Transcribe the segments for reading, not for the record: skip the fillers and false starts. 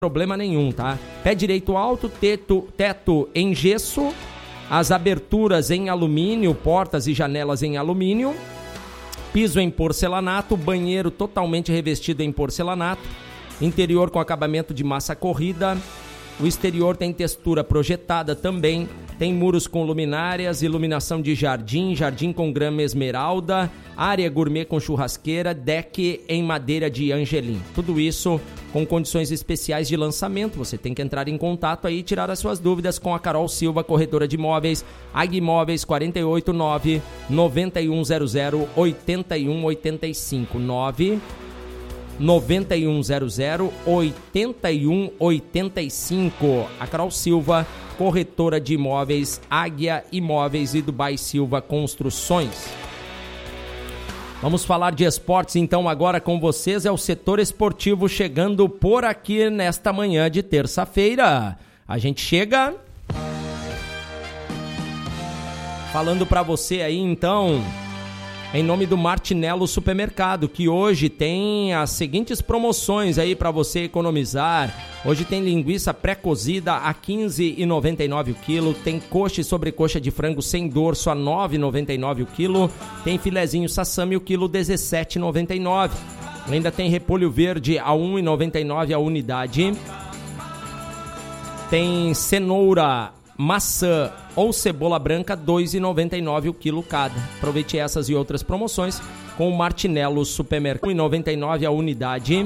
problema nenhum, tá? Pé direito alto, teto em gesso, as aberturas em alumínio, portas e janelas em alumínio, piso em porcelanato, banheiro totalmente revestido em porcelanato, interior com acabamento de massa corrida, o exterior tem textura projetada também, tem muros com luminárias, iluminação de jardim, jardim com grama esmeralda, área gourmet com churrasqueira, deck em madeira de angelim. Tudo isso com condições especiais de lançamento. Você tem que entrar em contato aí e tirar as suas dúvidas com a Carol Silva, corretora de imóveis, Ag Imóveis 489-9100-8185, 9100-8185. A Carol Silva, corretora de imóveis, Águia Imóveis e Dubai Silva Construções. Vamos falar de esportes então agora com vocês, é o setor esportivo chegando por aqui nesta manhã de terça-feira. A gente chega falando para você aí então, em nome do Martinello Supermercado, que hoje tem as seguintes promoções aí para você economizar. Hoje tem linguiça pré-cozida a R$ 15,99 o quilo, tem coxa e sobrecoxa de frango sem dorso a R$ 9,99 o quilo, tem filezinho sassami o quilo R$ 17,99. Ainda tem repolho verde a R$ 1,99 a unidade. Tem cenoura, maçã ou cebola branca, R$ 2,99 o quilo cada. Aproveite essas e outras promoções com o Martinello Supermercado. R$ 1,99 a unidade.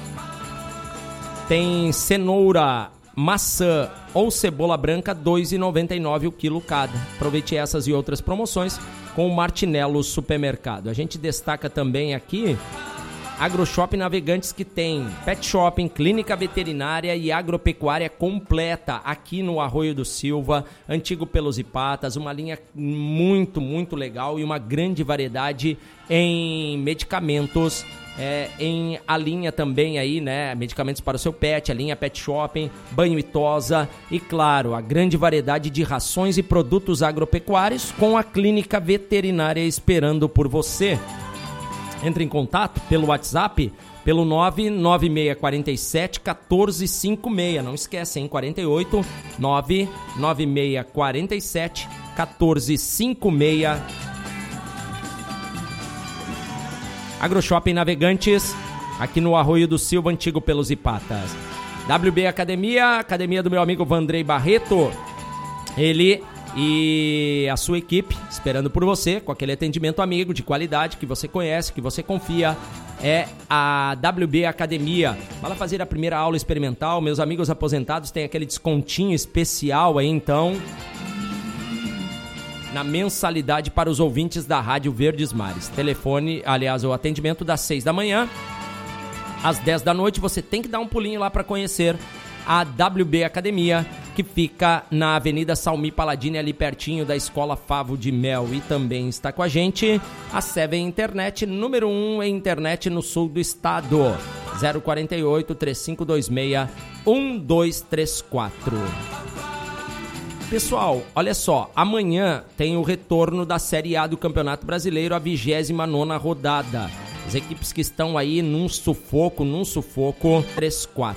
Tem cenoura, maçã ou cebola branca, R$ 2,99 o quilo cada. Aproveite essas e outras promoções com o Martinello Supermercado. A gente destaca também aqui AgroShop Navegantes, que tem pet shopping, clínica veterinária e agropecuária completa aqui no Arroio do Silva, antigo Pelos e Patas, uma linha muito, muito legal e uma grande variedade em medicamentos, em a linha também aí, né, medicamentos para o seu pet, a linha Pet Shopping, banho e tosa e, claro, a grande variedade de rações e produtos agropecuários com a clínica veterinária esperando por você. Entre em contato pelo WhatsApp, pelo 99647-1456. Não esquece, hein? 48 99647-1456. AgroShopping Navegantes, aqui no Arroio do Silva, antigo Pelos e Patas. WB Academia, academia do meu amigo Vandrei Barreto. Ele e a sua equipe esperando por você, com aquele atendimento amigo, de qualidade, que você conhece, que você confia, é a WB Academia. Vai lá fazer a primeira aula experimental. Meus amigos aposentados têm aquele descontinho especial aí, então, na mensalidade para os ouvintes da Rádio Verdes Mares. Telefone, aliás, o atendimento das 6 da manhã às 10 da noite. Você tem que dar um pulinho lá para conhecer a WB Academia, que fica na Avenida Salmi Paladini, ali pertinho da Escola Favo de Mel. E também está com a gente a Seven Internet, número 1 em internet no sul do estado. 048-3526-1234. Pessoal, olha só, amanhã tem o retorno da Série A do Campeonato Brasileiro, a 29ª rodada. As equipes que estão aí num sufoco, 3-4.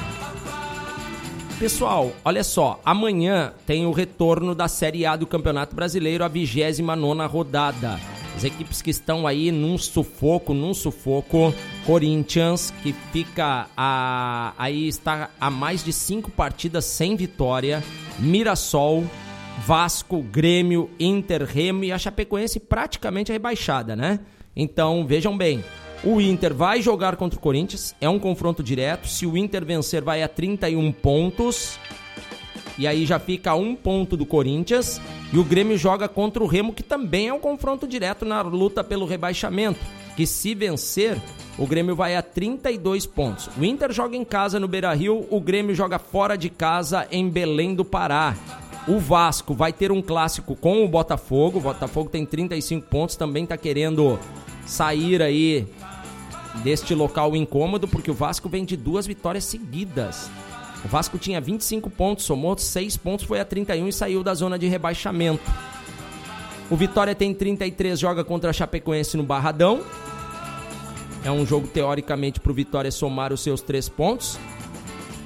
Pessoal, olha só, amanhã tem o retorno da Série A do Campeonato Brasileiro, a 29ª rodada. As equipes que estão aí num sufoco, Corinthians, que fica aí está a mais de 5 partidas sem vitória, Mirassol, Vasco, Grêmio, Inter, Remo e a Chapecoense praticamente rebaixada, né? Então, vejam bem, o Inter vai jogar contra o Corinthians, é um confronto direto. Se o Inter vencer, vai a 31 pontos. E aí já fica 1 ponto do Corinthians. E o Grêmio joga contra o Remo, que também é um confronto direto na luta pelo rebaixamento. Que se vencer, o Grêmio vai a 32 pontos. O Inter joga em casa no Beira-Rio, o Grêmio joga fora de casa em Belém do Pará. O Vasco vai ter um clássico com o Botafogo. O Botafogo tem 35 pontos, também está querendo sair aí deste local incômodo, porque o Vasco vem de 2 vitórias seguidas. O Vasco tinha 25 pontos, somou 6 pontos, foi a 31 e saiu da zona de rebaixamento. O Vitória tem 33, joga contra a Chapecoense no Barradão. É um jogo, teoricamente, para o Vitória somar os seus 3 pontos.